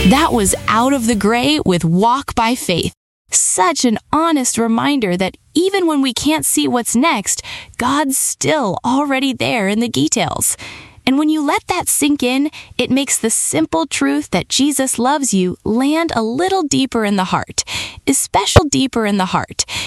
That was Out of the Gray with Walk by Faith. Such an honest reminder that even when we can't see what's next, God's still already there in the details. And when you let that sink in, it makes the simple truth that Jesus loves you land a little deeper in the heart, especially deeper in the heart.